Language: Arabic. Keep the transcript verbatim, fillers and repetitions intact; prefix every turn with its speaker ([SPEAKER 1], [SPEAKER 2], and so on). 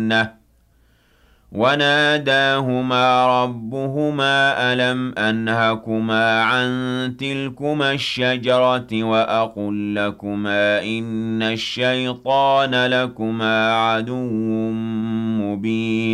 [SPEAKER 1] الْجَنَّةِ وَنَادَاهُمَا رَبُّهُمَا أَلَمْ أَنْهَكُمَا عَن تِلْكُمَا الشَّجَرَةِ وَأَقُل لَّكُمَا إِنَّ الشَّيْطَانَ لَكُمَا عَدُوٌّ مُّبِينٌ